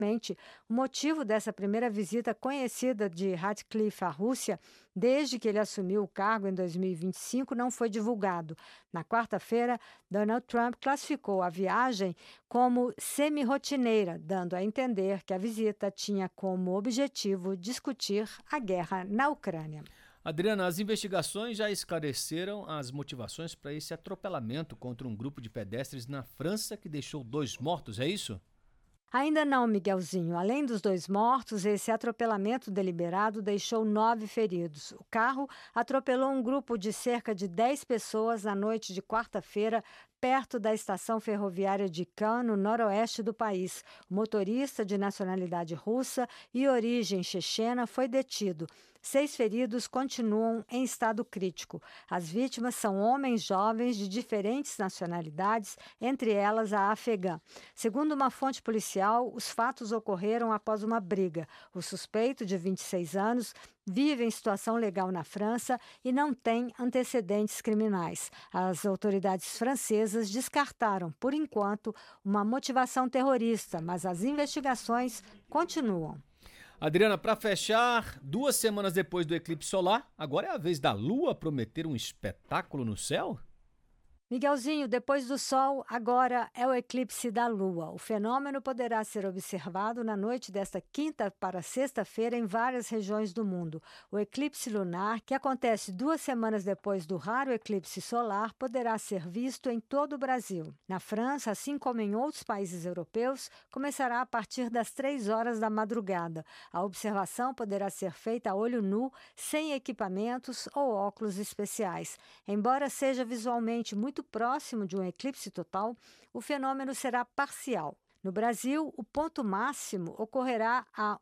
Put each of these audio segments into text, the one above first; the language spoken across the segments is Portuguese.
Infelizmente, o motivo dessa primeira visita conhecida de Ratcliffe à Rússia, desde que ele assumiu o cargo em 2025, não foi divulgado. Na quarta-feira, Donald Trump classificou a viagem como semi-rotineira, dando a entender que a visita tinha como objetivo discutir a guerra na Ucrânia. Adriana, as investigações já esclareceram as motivações para esse atropelamento contra um grupo de pedestres na França que deixou 2 mortos, é isso? Ainda não, Miguelzinho. Além dos 2 mortos, esse atropelamento deliberado deixou 9 feridos. O carro atropelou um grupo de cerca de 10 pessoas na noite de quarta-feira, perto da estação ferroviária de Cannes, no noroeste do país. O motorista, de nacionalidade russa e origem chechena, foi detido. 6 feridos continuam em estado crítico. As vítimas são homens jovens de diferentes nacionalidades, entre elas a afegã. Segundo uma fonte policial, os fatos ocorreram após uma briga. O suspeito, de 26 anos, vive em situação legal na França e não tem antecedentes criminais. As autoridades francesas descartaram, por enquanto, uma motivação terrorista, mas as investigações continuam. Adriana, para fechar, 2 semanas depois do eclipse solar, agora é a vez da Lua prometer um espetáculo no céu? Miguelzinho, depois do Sol, agora é o eclipse da Lua. O fenômeno poderá ser observado na noite desta quinta para sexta-feira em várias regiões do mundo. O eclipse lunar, que acontece 2 semanas depois do raro eclipse solar, poderá ser visto em todo o Brasil. Na França, assim como em outros países europeus, começará a partir das 3 horas da madrugada. A observação poderá ser feita a olho nu, sem equipamentos ou óculos especiais. Embora seja visualmente muito próximo de um eclipse total, o fenômeno será parcial. No Brasil, o ponto máximo ocorrerá a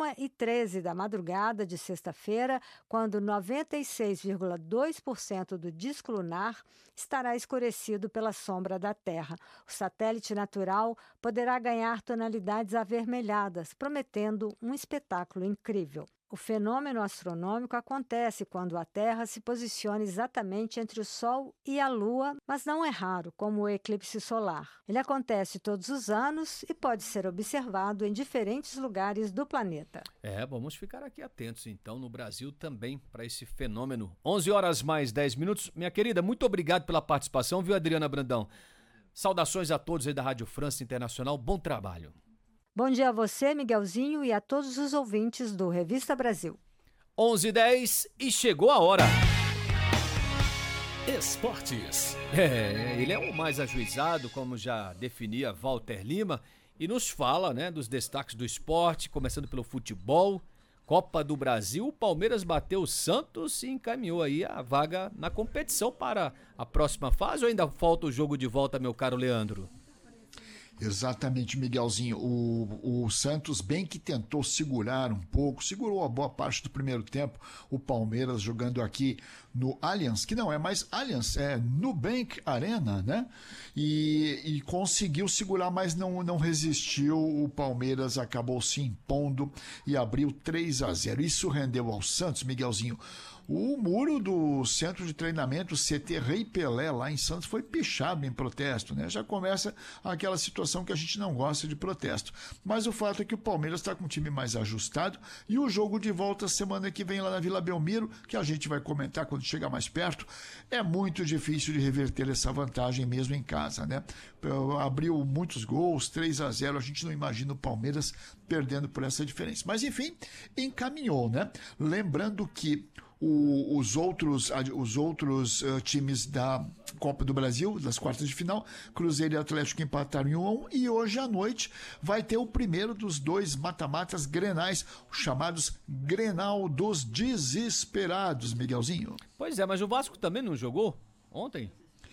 1h13 da madrugada de sexta-feira, quando 96,2% do disco lunar estará escurecido pela sombra da Terra. O satélite natural poderá ganhar tonalidades avermelhadas, prometendo um espetáculo incrível. O fenômeno astronômico acontece quando a Terra se posiciona exatamente entre o Sol e a Lua, mas não é raro, como o eclipse solar. Ele acontece todos os anos e pode ser observado em diferentes lugares do planeta. Vamos ficar aqui atentos então no Brasil também para esse fenômeno. 11h mais 10. Minha querida, muito obrigado pela participação, viu, Adriana Brandão? Saudações a todos aí da Rádio França Internacional, bom trabalho. Bom dia a você, Miguelzinho, e a todos os ouvintes do Revista Brasil. 11h10 e chegou a hora. Esportes. Ele é o mais ajuizado, como já definia Walter Lima, e nos fala, dos destaques do esporte, começando pelo futebol. Copa do Brasil, o Palmeiras bateu o Santos e encaminhou aí a vaga na competição para a próxima fase, ou ainda falta o jogo de volta, meu caro Leandro? Exatamente, Miguelzinho. O Santos bem que tentou segurar um pouco, segurou a boa parte do primeiro tempo, o Palmeiras jogando aqui no Allianz, que não é mais Allianz, é Nubank Arena, né? E conseguiu segurar, mas não resistiu. O Palmeiras acabou se impondo e abriu 3-0. Isso rendeu ao Santos, Miguelzinho. O muro do centro de treinamento CT Rei Pelé lá em Santos foi pichado em protesto, né? Já começa aquela situação que a gente não gosta de protesto. Mas o fato é que o Palmeiras está com um time mais ajustado e o jogo de volta semana que vem lá na Vila Belmiro, que a gente vai comentar quando chegar mais perto, é muito difícil de reverter essa vantagem mesmo em casa, né? Abriu muitos gols, 3-0, a gente não imagina o Palmeiras perdendo por essa diferença. Mas enfim, encaminhou, né? Lembrando que os outros times da Copa do Brasil, das quartas de final, Cruzeiro e Atlético empataram em 1-1, e hoje à noite vai ter o primeiro dos 2 mata-matas grenais, os chamados Grenal dos Desesperados, Miguelzinho. Pois é, mas o Vasco também não jogou ontem?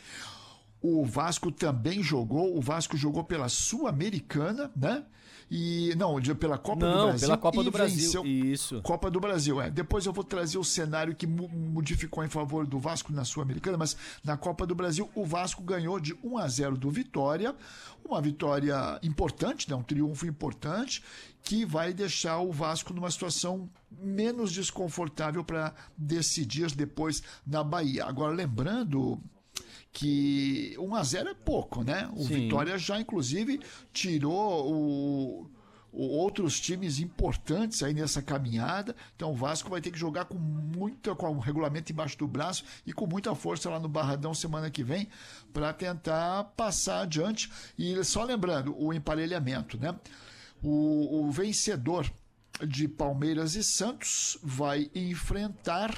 O Vasco também jogou, pela Sul-Americana, né? Pela Copa do Brasil. Pela Copa do Brasil. Venceu. Isso. Copa do Brasil, Depois eu vou trazer o cenário que modificou em favor do Vasco na Sul-Americana, mas na Copa do Brasil o Vasco ganhou de 1-0 do Vitória, uma vitória importante, né? Um triunfo importante, que vai deixar o Vasco numa situação menos desconfortável para decidir depois na Bahia. Agora, lembrando que 1-0 é pouco, né? O Sim. Vitória já, inclusive, tirou outros times importantes aí nessa caminhada. Então o Vasco vai ter que jogar com o regulamento embaixo do braço e com muita força lá no Barradão semana que vem para tentar passar adiante. E só lembrando, o emparelhamento, né? O vencedor de Palmeiras e Santos vai enfrentar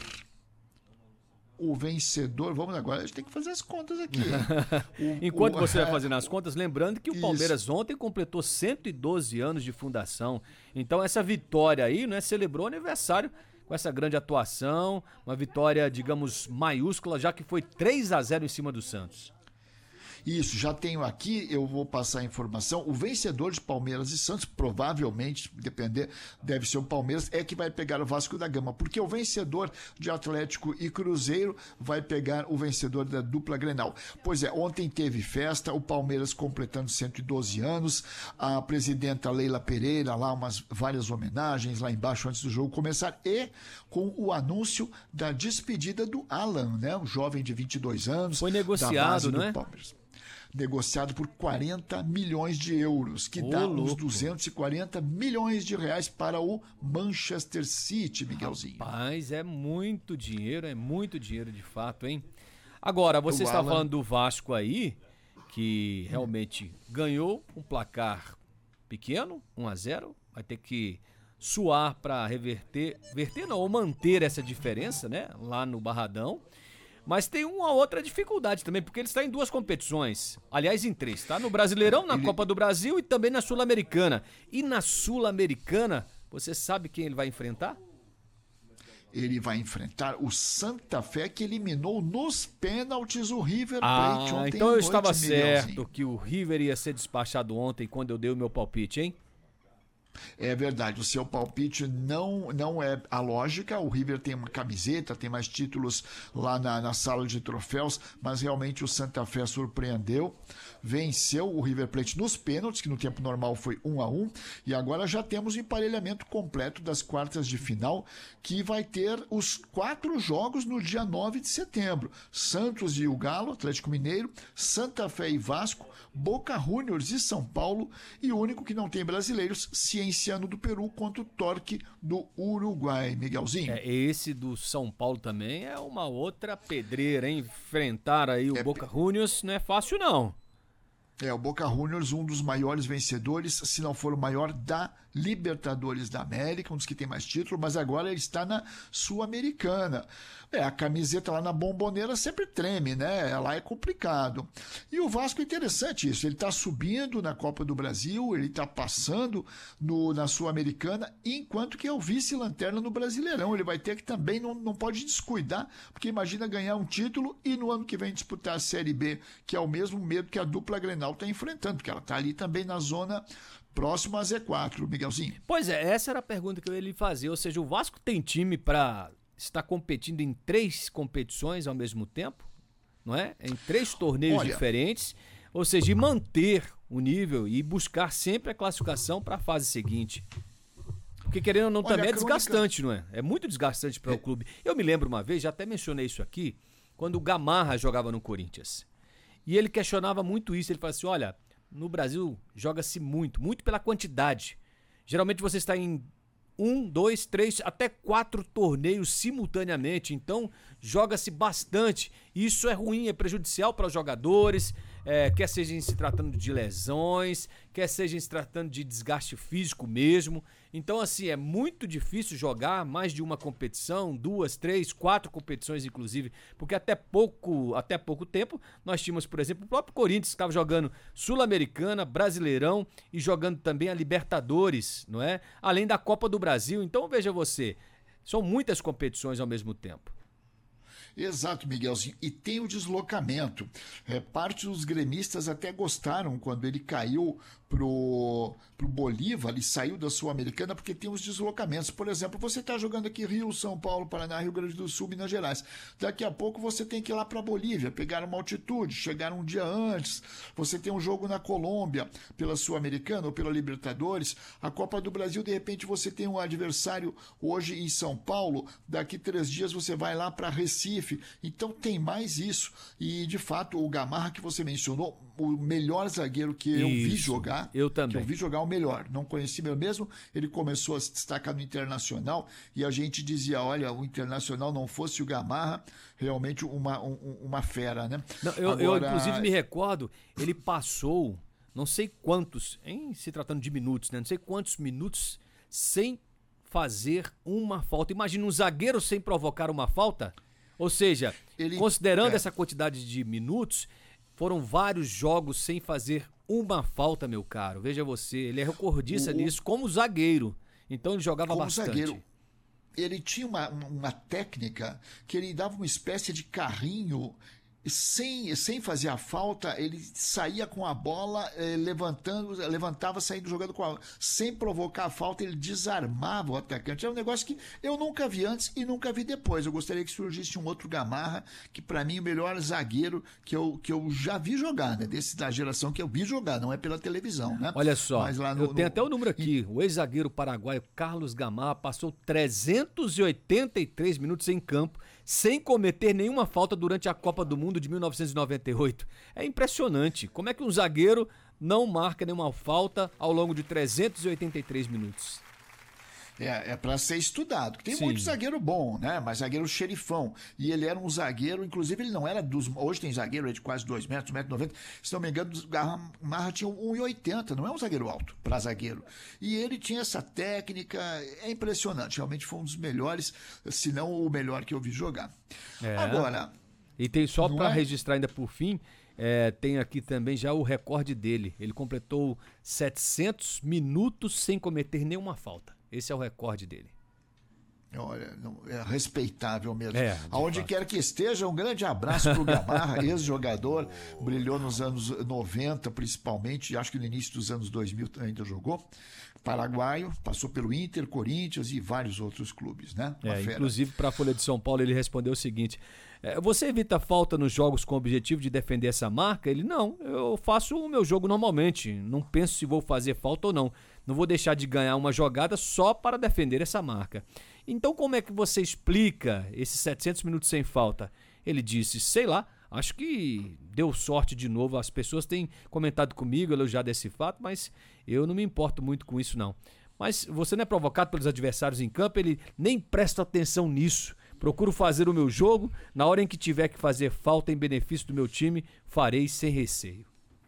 o vencedor. Vamos agora, a gente tem que fazer as contas aqui. Enquanto você vai fazendo as contas, lembrando que o Palmeiras ontem completou 112 anos de fundação. Então essa vitória aí, né, celebrou o aniversário com essa grande atuação, uma vitória, digamos, maiúscula, já que foi 3-0 em cima do Santos. Isso, já tenho aqui, eu vou passar a informação. O vencedor de Palmeiras e Santos, provavelmente, depender, deve ser o Palmeiras, é que vai pegar o Vasco da Gama, porque o vencedor de Atlético e Cruzeiro vai pegar o vencedor da dupla Grenal. Pois é, ontem teve festa, o Palmeiras completando 112 anos, a presidenta Leila Pereira, lá várias homenagens lá embaixo antes do jogo começar, e com o anúncio da despedida do Alan, né? Um jovem de 22 anos. Foi negociado, não é? Palmeiras. Negociado por 40 milhões de euros, que dá uns 240 milhões de reais para o Manchester City, Miguelzinho. Rapaz, é muito dinheiro de fato, hein? Agora, você está falando do Vasco aí, que realmente ganhou um placar pequeno, 1-0, vai ter que suar para ou manter essa diferença, né, lá no Barradão. Mas tem uma outra dificuldade também, porque ele está em 2 competições. Aliás, em 3, tá? No Brasileirão, na Copa do Brasil e também na Sul-Americana. E na Sul-Americana, você sabe quem ele vai enfrentar? Ele vai enfrentar o Santa Fé, que eliminou nos pênaltis o River Plate ontem. Então eu estava certo que o River ia ser despachado ontem quando eu dei o meu palpite, hein? É verdade, o seu palpite não é a lógica. O River tem uma camiseta, tem mais títulos lá na sala de troféus, mas realmente o Santa Fé surpreendeu, venceu o River Plate nos pênaltis, que no tempo normal foi 1-1, e agora já temos o emparelhamento completo das quartas de final, que vai ter os 4 jogos no dia 9 de setembro. Santos e o Galo, Atlético Mineiro, Santa Fé e Vasco, Boca Juniors e São Paulo, e o único que não tem brasileiros, Cienciano do Peru contra o Torque do Uruguai, Miguelzinho. Esse do São Paulo também é uma outra pedreira, hein? Enfrentar aí o Boca Juniors não é fácil, não. O Boca Juniors, um dos maiores vencedores, se não for o maior, da Libertadores da América, um dos que tem mais título, mas agora ele está na Sul-Americana. A camiseta lá na Bombonera sempre treme, né? Lá é complicado. E o Vasco é interessante isso, ele está subindo na Copa do Brasil, ele está passando na Sul-Americana, enquanto que é o vice-lanterna no Brasileirão. Ele vai ter que também, não pode descuidar, porque imagina ganhar um título e no ano que vem disputar a Série B, que é o mesmo medo que a dupla Grenal está enfrentando, porque ela está ali também na zona próxima a Z4, Miguelzinho. Pois é, essa era a pergunta que eu ia lhe fazer, ou seja, o Vasco tem time para estar competindo em 3 competições ao mesmo tempo, não é? Em 3 torneios diferentes, ou seja, e manter o nível e buscar sempre a classificação para a fase seguinte. Porque querendo ou não também é desgastante, não é? É muito desgastante para o clube. Eu me lembro uma vez, já até mencionei isso aqui, quando o Gamarra jogava no Corinthians. E ele questionava muito isso, ele falava assim, olha, no Brasil joga-se muito pela quantidade. Geralmente você está em 1, 2, 3, até 4 torneios simultaneamente, então joga-se bastante. Isso é ruim, é prejudicial para os jogadores, quer seja se tratando de lesões, quer seja se tratando de desgaste físico mesmo. Então, assim, é muito difícil jogar mais de uma competição, 2, 3, 4 competições, inclusive, porque até pouco tempo nós tínhamos, por exemplo, o próprio Corinthians que estava jogando Sul-Americana, Brasileirão e jogando também a Libertadores, não é? Além da Copa do Brasil. Então, veja você, são muitas competições ao mesmo tempo. Exato, Miguelzinho. E tem o deslocamento. Parte dos gremistas até gostaram quando ele caiu pro Bolívar, ele saiu da Sul-Americana, porque tem os deslocamentos. Por exemplo, você está jogando aqui Rio, São Paulo, Paraná, Rio Grande do Sul, Minas Gerais. Daqui a pouco você tem que ir lá para Bolívia, pegar uma altitude, chegar um dia antes. Você tem um jogo na Colômbia, pela Sul-Americana ou pela Libertadores. A Copa do Brasil, de repente, você tem um adversário hoje em São Paulo. Daqui 3 dias você vai lá para Recife. Recife. Então tem mais isso. E, de fato, o Gamarra que você mencionou, o melhor zagueiro que eu vi jogar. Eu também. Que eu vi jogar o melhor. Não conheci mesmo. Ele começou a se destacar no Internacional e a gente dizia, olha, o Internacional não fosse o Gamarra, realmente uma fera, né? Não, eu inclusive me recordo, ele passou não sei quantos, se tratando de minutos, né? Não sei quantos minutos sem fazer uma falta. Imagina um zagueiro sem provocar uma falta. Ou seja, considerando essa quantidade de minutos, foram vários jogos sem fazer uma falta, meu caro. Veja você, ele é recordista nisso como zagueiro. Então ele jogava bastante. Zagueiro, ele tinha uma técnica que ele dava uma espécie de carrinho. Sem fazer a falta, ele saía com a bola, levantava, saindo jogando com a bola. Sem provocar a falta, ele desarmava o atacante. É um negócio que eu nunca vi antes e nunca vi depois. Eu gostaria que surgisse um outro Gamarra, que para mim é o melhor zagueiro que eu já vi jogar, né? Da geração que eu vi jogar, não é pela televisão, né? Olha só, eu tenho até o número aqui. O ex-zagueiro paraguaio Carlos Gamarra passou 383 minutos em campo, sem cometer nenhuma falta durante a Copa do Mundo de 1998. É impressionante. Como é que um zagueiro não marca nenhuma falta ao longo de 383 minutos? É para ser estudado. Tem muito zagueiro bom, né? Mas zagueiro xerifão. E ele era um zagueiro, inclusive ele não era dos... Hoje tem zagueiro de quase 2 metros, 1,90 m. Se não me engano, o Gamarra tinha 1,80 m. Não é um zagueiro alto para zagueiro. E ele tinha essa técnica, é impressionante. Realmente foi um dos melhores, se não o melhor que eu vi jogar. Agora... E tem só para registrar ainda por fim, tem aqui também já o recorde dele. Ele completou 700 minutos sem cometer nenhuma falta. Esse é o recorde dele. Olha, é respeitável mesmo. Aonde quer que esteja, um grande abraço para o Gamarra, ex-jogador, brilhou nos anos 90 principalmente, acho que no início dos anos 2000 ainda jogou. Paraguaio, passou pelo Inter, Corinthians e vários outros clubes, né? Inclusive para a Folha de São Paulo ele respondeu o seguinte: você evita falta nos jogos com o objetivo de defender essa marca? Ele, não, eu faço o meu jogo normalmente, não penso se vou fazer falta ou não. Não vou deixar de ganhar uma jogada só para defender essa marca. Então como é que você explica esses 700 minutos sem falta? Ele disse, sei lá, acho que deu sorte de novo. As pessoas têm comentado comigo, elogiado esse fato, mas eu não me importo muito com isso não. Mas você não é provocado pelos adversários em campo, ele nem presta atenção nisso. Procuro fazer o meu jogo, na hora em que tiver que fazer falta em benefício do meu time, farei sem receio.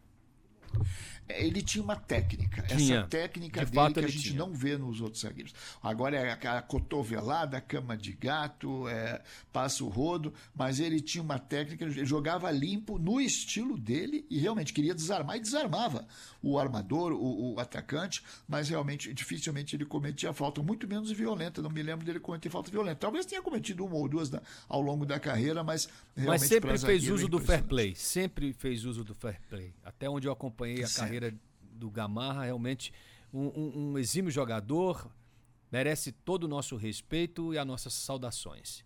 Ele tinha uma técnica, essa técnica dele que a gente não vê nos outros zagueiros. Agora é a cotovelada, a cama de gato, passa o rodo, mas ele tinha uma técnica, ele jogava limpo no estilo dele e realmente queria desarmar e desarmava o armador, o atacante, mas realmente dificilmente ele cometia falta, muito menos violenta, não me lembro dele cometer falta violenta. Talvez tenha cometido uma ou duas ao longo da carreira, mas realmente sempre fez uso do fair play, sempre fez uso do fair play. Até onde eu acompanhei a carreira do Gamarra, realmente um exímio jogador, merece todo o nosso respeito e as nossas saudações.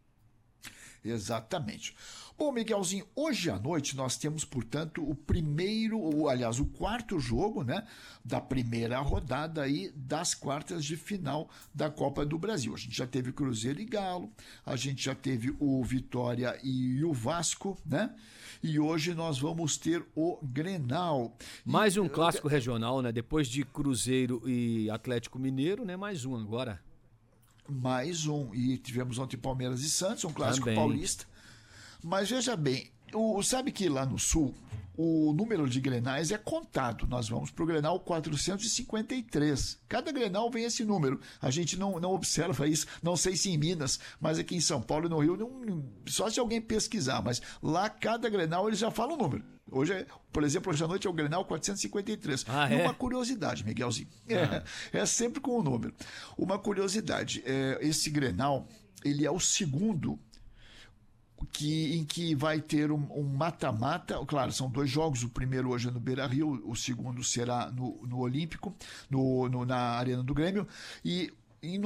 Exatamente. Bom, Miguelzinho, hoje à noite nós temos, portanto, o quarto jogo, né, da primeira rodada aí das quartas de final da Copa do Brasil. A gente já teve Cruzeiro e Galo, a gente já teve o Vitória e o Vasco, né? E hoje nós vamos ter o Grenal. Mais um clássico regional, né? Depois de Cruzeiro e Atlético Mineiro, né? Mais um agora. Mais um. E tivemos ontem Palmeiras e Santos, um clássico paulista. Mas veja bem, sabe que lá no Sul o número de Grenais é contado. Nós vamos para o Grenal 453. Cada Grenal vem esse número. A gente não observa isso, não sei se em Minas, mas aqui em São Paulo e no Rio, só se alguém pesquisar. Mas lá, cada Grenal, eles já falam o número. Hoje, por exemplo, hoje à noite é o Grenal 453. E uma curiosidade, Miguelzinho. É sempre com o número. Uma curiosidade, esse Grenal, ele é o segundo em que vai ter um mata-mata. Claro, são 2 jogos, o primeiro hoje é no Beira-Rio, o segundo será no Olímpico, na Arena do Grêmio. E em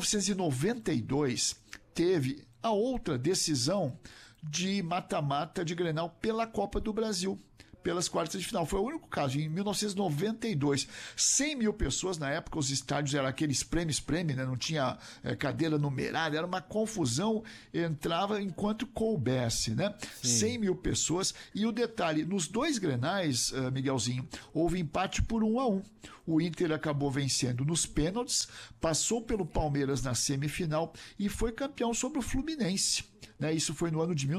1992 teve a outra decisão de mata-mata de Grenal pela Copa do Brasil. pelas quartas de final. Foi o único caso. Em 1992, 100 mil pessoas, na época os estádios eram aqueles prêmios, né? Não tinha cadeira numerada, era uma confusão, entrava enquanto coubesse, né? 100 mil pessoas. E o detalhe, nos dois Grenais, Miguelzinho, houve empate por 1-1. O Inter acabou vencendo nos pênaltis, passou pelo Palmeiras na semifinal e foi campeão sobre o Fluminense. Isso foi no ano de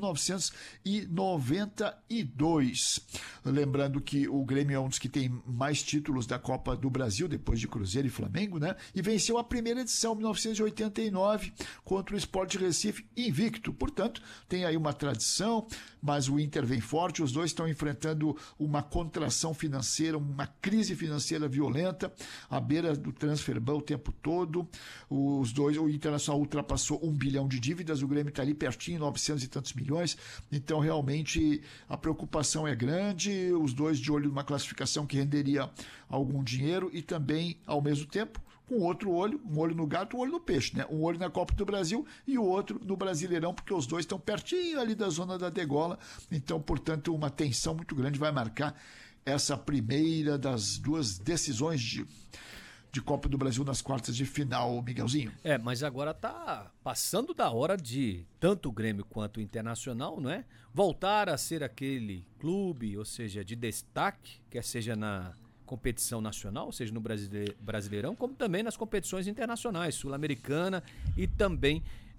1992. Lembrando que o Grêmio é um dos que tem mais títulos da Copa do Brasil, depois de Cruzeiro e Flamengo, né? E venceu a primeira edição, em 1989, contra o Sport Recife, invicto. Portanto, tem aí uma tradição, mas o Inter vem forte, os dois estão enfrentando uma contração financeira, uma crise financeira violenta, à beira do transferban o tempo todo. Os dois, o Internacional ultrapassou 1 bilhão de dívidas, o Grêmio está ali pertinho, 900 e tantos milhões, então realmente a preocupação é grande, os dois de olho numa classificação que renderia algum dinheiro e também, ao mesmo tempo, com outro olho, um olho no gato, um olho no peixe, né? Um olho na Copa do Brasil e o outro no Brasileirão, porque os dois estão pertinho ali da zona da degola, então, portanto, uma tensão muito grande vai marcar essa primeira das duas decisões de Copa do Brasil nas quartas de final, Miguelzinho. Mas agora tá passando da hora de tanto o Grêmio quanto o Internacional, não é? Voltar a ser aquele clube, ou seja, de destaque, quer seja na competição nacional, ou seja, no Brasileirão, como também nas competições internacionais, Sul-Americana e também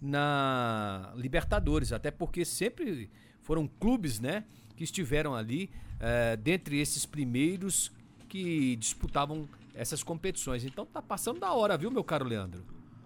na Libertadores, até porque sempre foram clubes, né, que estiveram ali dentre esses primeiros que disputavam essas competições. Então tá passando da hora, viu, meu caro Leandro?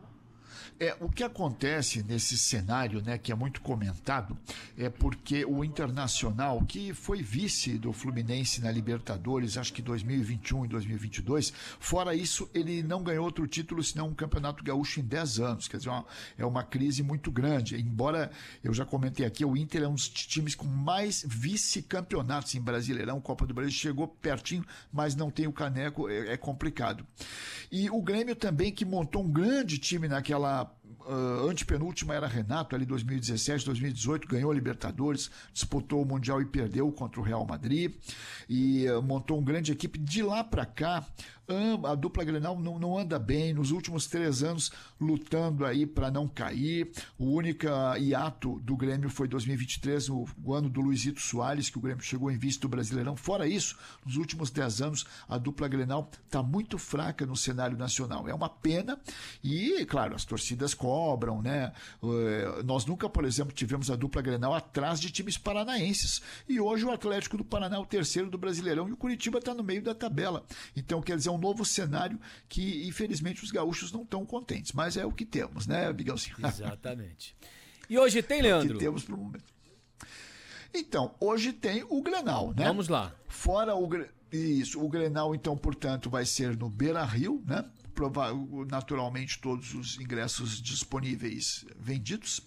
O que acontece nesse cenário, né, que é muito comentado, é porque o Internacional, que foi vice do Fluminense na Libertadores, acho que 2021 e 2022, fora isso, ele não ganhou outro título senão um Campeonato Gaúcho em 10 anos. Quer dizer, é uma crise muito grande. Embora, eu já comentei aqui, o Inter é um dos times com mais vice-campeonatos em Brasileirão. Copa do Brasil chegou pertinho, mas não tem o caneco, é complicado. E o Grêmio também, que montou um grande time naquela antepenúltima era Renato, ali 2017, 2018, ganhou a Libertadores, disputou o Mundial e perdeu contra o Real Madrid, e montou uma grande equipe. De lá para cá, a dupla Grenal não anda bem, nos últimos 3 anos lutando aí para não cair. O único hiato do Grêmio foi 2023, o ano do Luizito Soares, que o Grêmio chegou em vice do Brasileirão. Fora isso, nos últimos 10 anos, a dupla Grenal está muito fraca no cenário nacional. É uma pena e, claro, as torcidas cobram, né? Nós nunca, por exemplo, tivemos a dupla Grenal atrás de times paranaenses. E hoje o Atlético do Paraná é o terceiro do Brasileirão e o Curitiba está no meio da tabela. Então, quer dizer, um novo cenário que, infelizmente, os gaúchos não estão contentes. Mas é o que temos, né, Miguelzinho? Exatamente. E hoje tem, Leandro? É o que temos para o momento. Então, hoje tem o Grenal, né? Vamos lá. Fora o Grenal, então, portanto, vai ser no Beira-Rio, né? Naturalmente, todos os ingressos disponíveis vendidos.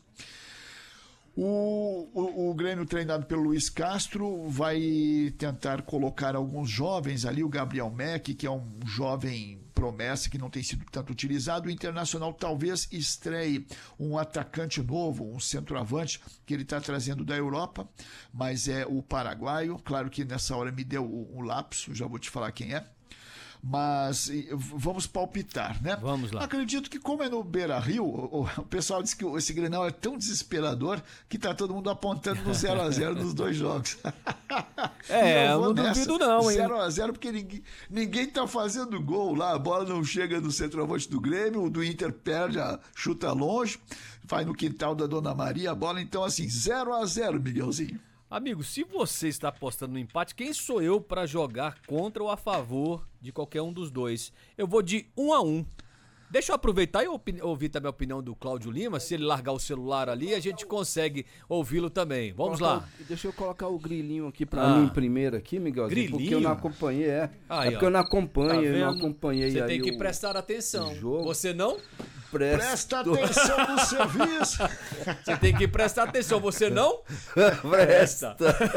O Grêmio, treinado pelo Luiz Castro, vai tentar colocar alguns jovens ali, o Gabriel Meck, que é um jovem promessa que não tem sido tanto utilizado. O Internacional talvez estreie um atacante novo, um centroavante, que ele está trazendo da Europa, mas é o paraguaio. Claro que nessa hora me deu um lapso, já vou te falar quem é. Mas vamos palpitar, né? Vamos lá. Acredito que, como é no Beira-Rio, o pessoal diz que esse Grenal é tão desesperador que tá todo mundo apontando no 0x0 nos dois jogos. Eu não duvido não, hein? 0x0 porque ninguém tá fazendo gol lá, a bola não chega no centroavante do Grêmio, o do Inter perde, chuta longe, vai no quintal da Dona Maria a bola, então assim, 0x0, Miguelzinho. Amigo, se você está apostando no empate, quem sou eu para jogar contra ou a favor de qualquer um dos dois? Eu vou de 1-1. Deixa eu aproveitar e ouvir também a opinião do Cláudio Lima. Se ele largar o celular ali, a gente consegue ouvi-lo também. Vamos lá. Deixa eu colocar o grilinho aqui pra mim primeiro aqui, Miguelzinho. Grilinho? Porque eu não acompanhei, Aí, porque eu não acompanho, eu não acompanhei. Você tem que prestar atenção. Você não? Presta atenção no serviço. Você tem que prestar atenção. Você não? Presta.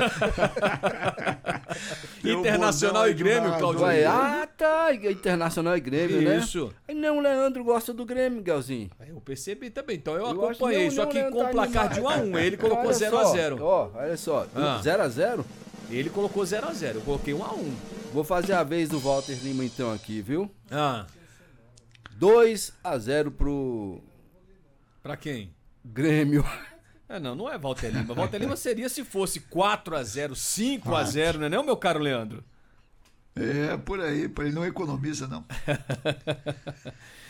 Internacional e Grêmio, Claudio. Tá. Internacional e Grêmio, né? Isso. Não, o Leandro gosta do Grêmio, Miguelzinho. Eu percebi também. Então eu acompanhei. Só que com o placar de 1-1. Ele colocou olha 0x0. Olha só. 0x0? Ele colocou 0x0, eu coloquei 1x1. Vou fazer a vez do Walter Lima então aqui, viu? 2x0 pro... Pra quem? Grêmio. Não é Walter Lima. Walter Lima seria se fosse 4x0, 5x0, não é não, meu caro Leandro? Por aí, ele não economiza, não.